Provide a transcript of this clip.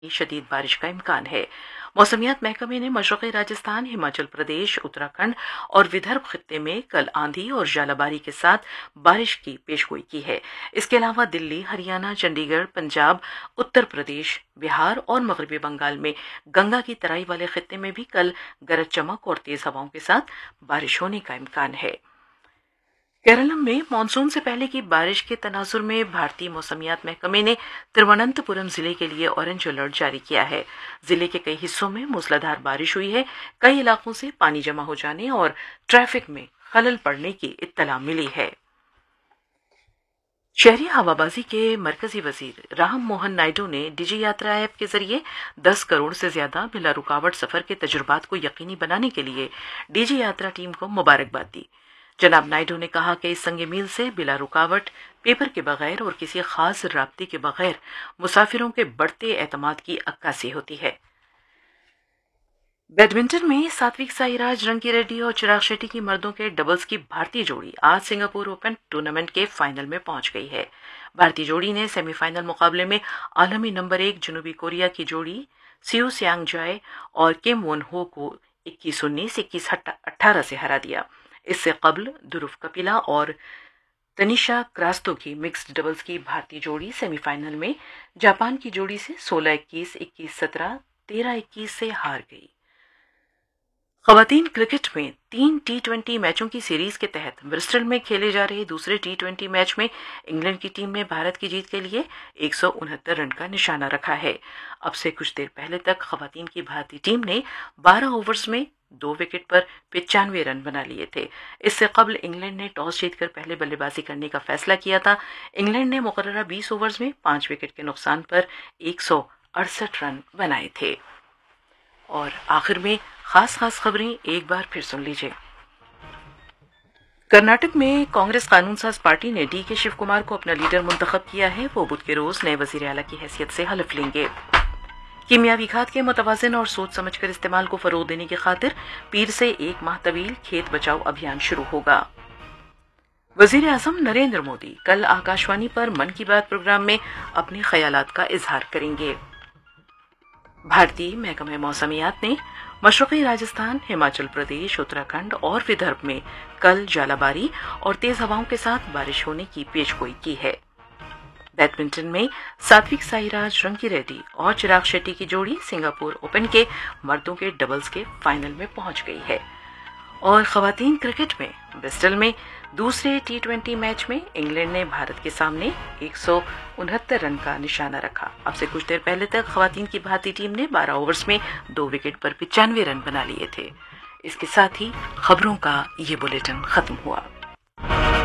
शदीद बारिश का इम्कान है। मौसमियात महकमे ने मशरक़ी राजस्थान, हिमाचल प्रदेश, उत्तराखंड और विदर्भ खित्ते में कल आंधी और जालाबारी के साथ बारिश की पेशगोई की है। इसके अलावा दिल्ली, हरियाणा, चंडीगढ़, पंजाब, उत्तर प्रदेश, बिहार और मगरबी बंगाल में गंगा की तराई वाले खित्ते में भी कल गरज चमक और तेज हवाओं के साथ बारिश होने का इम्कान है। केरल में मानसून से पहले की बारिश के तनाजुर में भारतीय मौसमियात महकमे ने तिरुवनंतपुरम जिले के लिए ऑरेंज अलर्ट जारी किया है। जिले के कई हिस्सों में मूसलाधार बारिश हुई है। कई इलाकों से पानी जमा हो जाने और ट्रैफिक में खलल पड़ने की इत्तला मिली है। शहरी हवाबाजी के मरकजी वजीर राम मोहन नायडू ने डिजी यात्रा ऐप के जरिए 10 करोड़ से ज्यादा बिला रुकावट सफर के तजुर्बात को यकीनी बनाने के लिए डिजी यात्रा टीम को मुबारकबाद दी। जनाब नायडू ने कहा कि इस संग मील से बिला रुकावट, पेपर के बगैर और किसी खास राब्ते के बगैर मुसाफिरों के बढ़ते एतमाद की अक्कासी होती है। बैडमिंटन में सात्विक साईराज, रंकीरेड्डी और चिराग शेट्टी की मर्दों के डबल्स की भारतीय जोड़ी आज सिंगापुर ओपन टूर्नामेंट के फाइनल में पहुंच गई है। भारतीय जोड़ी ने सेमीफाइनल मुकाबले में आलमी नंबर 1 जनूबी कोरिया की जोड़ी सियो सियांग जाय और किम वोन हो को 21-19, 21-18 से हरा दिया। इससे कबल ध्रुव कपिला और तनिषा क्रास्तो की मिक्स्ड डबल्स की भारतीय जोड़ी सेमीफाइनल में जापान की जोड़ी से 16-21, 21-17, 13-21 से हार गई। खवातीन क्रिकेट में 3 T20 मैचों की सीरीज के तहत ब्रिस्टल में खेले जा रहे दूसरे T20 मैच में इंग्लैंड की टीम ने भारत की जीत के लिए 169 रन का निशाना रखा है। अब से कुछ देर पहले तक खवातीन की भारतीय टीम ने 12 ओवर्स में 2 विकेट पर 95 रन बना लिए थे। इससे कबल इंग्लैंड ने टॉस जीतकर पहले बल्लेबाजी करने का फैसला किया था। इंग्लैंड ने मुकर्ररा 20 ओवर्स में 5 विकेट के नुकसान पर 168 रन बनाए थे। और आखिर में खास खबरें एक बार फिर सुन लीजिए। कर्नाटक में कांग्रेस कानून साज पार्टी ने डी के शिव कुमार को अपना लीडर मुंतखब किया है। वो बुध के रोज नए वजीर आला की हैसियत से हलफ लेंगे। कीमियावी खाद के मुतवाज़िन और सोच समझकर इस्तेमाल को फरोग देने की खातिर पीर से 1 माह तवील खेत बचाओ अभियान शुरू होगा। वजीर आजम नरेंद्र मोदी कल आकाशवाणी पर मन की बात प्रोग्राम में अपने ख्यालात का इजहार करेंगे। भारतीय महकमे मौसमियात ने मशरक़ी राजस्थान, हिमाचल प्रदेश, उत्तराखंड और विदर्भ में कल जालाबारी और तेज हवाओं के साथ बारिश होने की पेशगोई की है। बैडमिंटन में सात्विक साईराज, रंकीरेड्डी और चिराग शेट्टी की जोड़ी सिंगापुर ओपन के मर्दों के डबल्स के फाइनल में पहुंच गई है। और खवातीन क्रिकेट में ब्रिस्टल में दूसरे T20 मैच में इंग्लैंड ने भारत के सामने 169 रन का निशाना रखा। अब से कुछ देर पहले तक खवातीन की भारतीय टीम ने 12 ओवर्स में 2 विकेट पर 95 रन बना लिए थे। इसके साथ ही खबरों का ये बुलेटिन खत्म हुआ।